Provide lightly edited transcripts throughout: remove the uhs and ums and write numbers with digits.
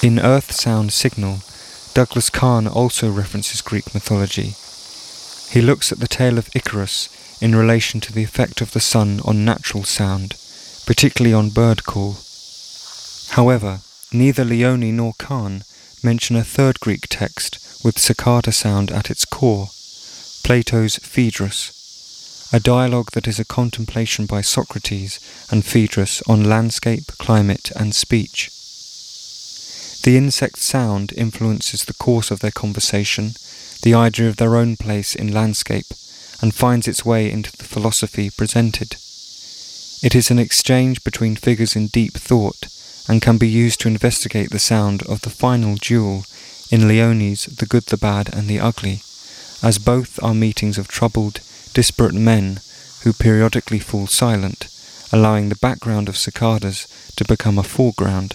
In Earth Sound Signal, Douglas Kahn also references Greek mythology. He looks at the tale of Icarus in relation to the effect of the sun on natural sound, particularly on bird call. However, neither Leone nor Kahn mention a third Greek text with cicada sound at its core, Plato's Phaedrus, a dialogue that is a contemplation by Socrates and Phaedrus on landscape, climate, and speech. The insect's sound influences the course of their conversation, the idea of their own place in landscape, and finds its way into the philosophy presented. It is an exchange between figures in deep thought, and can be used to investigate the sound of the final duel in Leone's The Good, the Bad, and the Ugly, as both are meetings of troubled, disparate men who periodically fall silent, allowing the background of cicadas to become a foreground.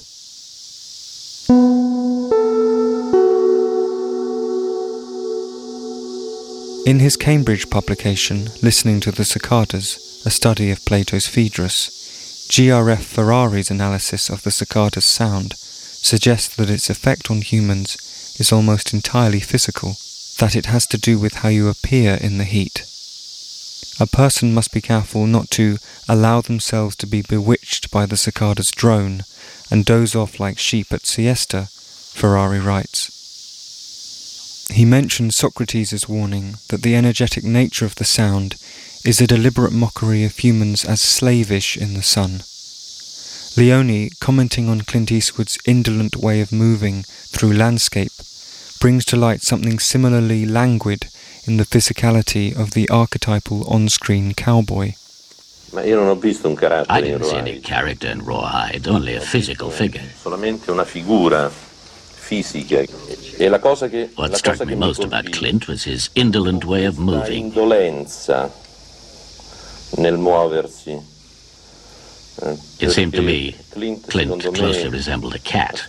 In his Cambridge publication, Listening to the Cicadas, a study of Plato's Phaedrus, G.R.F. Ferrari's analysis of the cicada's sound suggests that its effect on humans is almost entirely physical, that it has to do with how you appear in the heat. A person must be careful not to allow themselves to be bewitched by the cicada's drone and doze off like sheep at siesta, Ferrari writes. He mentions Socrates' warning that the energetic nature of the sound is a deliberate mockery of humans as slavish in the sun. Leone, commenting on Clint Eastwood's indolent way of moving through landscape, brings to light something similarly languid in the physicality of the archetypal on-screen cowboy. I didn't see any character in Rawhide, only a physical figure. What struck me most about Clint was his indolent way of moving. It seemed to me Clint closely resembled a cat.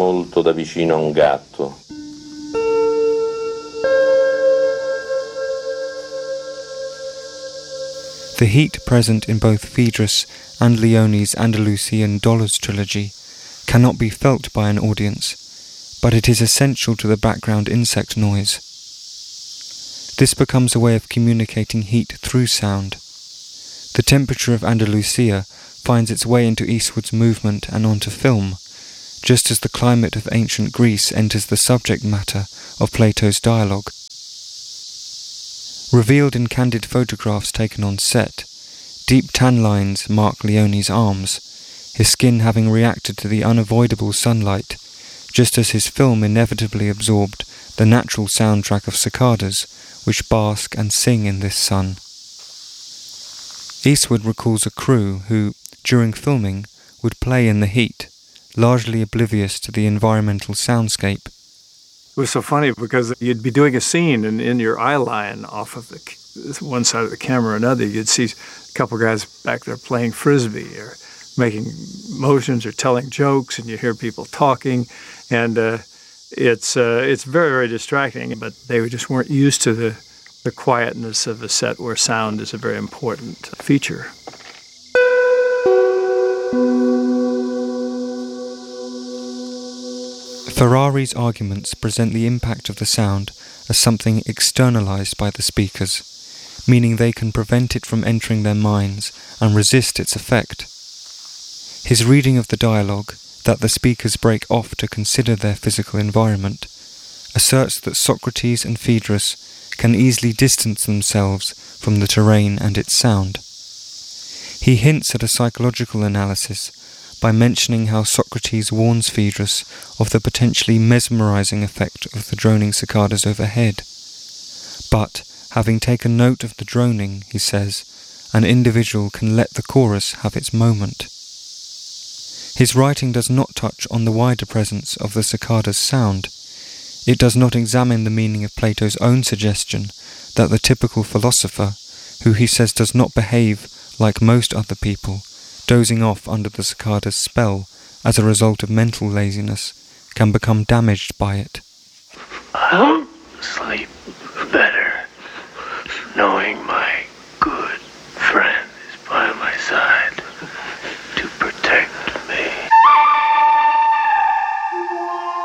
The heat present in both Phaedrus and Leone's Andalusian Dollars trilogy cannot be felt by an audience, but it is essential to the background insect noise. This becomes a way of communicating heat through sound. The temperature of Andalusia finds its way into Eastwood's movement and onto film, just as the climate of ancient Greece enters the subject matter of Plato's dialogue. Revealed in candid photographs taken on set, deep tan lines mark Leone's arms, his skin having reacted to the unavoidable sunlight, just as his film inevitably absorbed the natural soundtrack of cicadas, which bask and sing in this sun. Eastwood recalls a crew who, during filming, would play in the heat, largely oblivious to the environmental soundscape. It was so funny because you'd be doing a scene and in your eye line off of one side of the camera or another, you'd see a couple guys back there playing Frisbee or making motions or telling jokes, and you hear people talking, and it's very, very distracting, but they just weren't used to the quietness of a set where sound is a very important feature. Ferrari's arguments present the impact of the sound as something externalized by the speakers, meaning they can prevent it from entering their minds and resist its effect. His reading of the dialogue, that the speakers break off to consider their physical environment, asserts that Socrates and Phaedrus can easily distance themselves from the terrain and its sound. He hints at a psychological analysis by mentioning how Socrates warns Phaedrus of the potentially mesmerizing effect of the droning cicadas overhead. But, having taken note of the droning, he says, an individual can let the chorus have its moment. His writing does not touch on the wider presence of the cicada's sound. It does not examine the meaning of Plato's own suggestion that the typical philosopher, who he says does not behave like most other people, dozing off under the cicada's spell as a result of mental laziness, can become damaged by it. I'll sleep better knowing my good friend is by my side to protect me.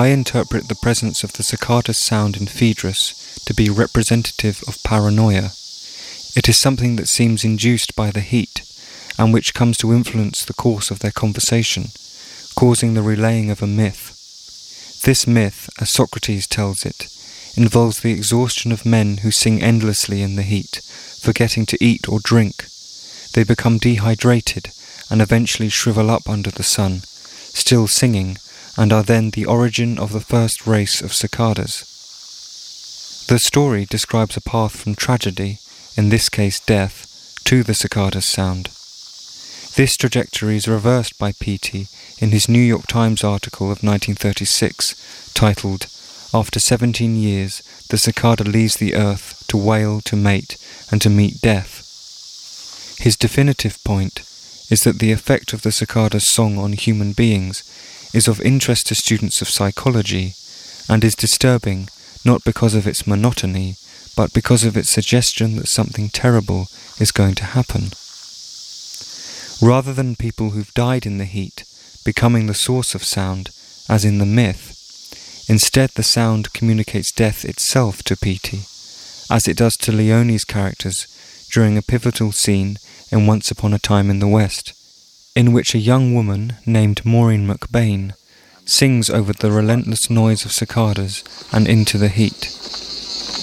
interpret the presence of the cicada's sound in Phaedrus to be representative of paranoia. It is something that seems induced by the heat, and which comes to influence the course of their conversation, causing the relaying of a myth. This myth, as Socrates tells it, involves the exhaustion of men who sing endlessly in the heat, forgetting to eat or drink. They become dehydrated and eventually shrivel up under the sun, still singing, and are then the origin of the first race of cicadas. The story describes a path from tragedy, in this case death, to the cicada's sound. This trajectory is reversed by Petey in his New York Times article of 1936, titled, "After 17 years, the cicada leaves the earth to wail, to mate, and to meet death." His definitive point is that the effect of the cicada's song on human beings is of interest to students of psychology, and is disturbing not because of its monotony, but because of its suggestion that something terrible is going to happen. Rather than people who've died in the heat becoming the source of sound, as in the myth, instead the sound communicates death itself to Petey, as it does to Leone's characters during a pivotal scene in Once Upon a Time in the West, in which a young woman named Maureen McBain sings over the relentless noise of cicadas and into the heat.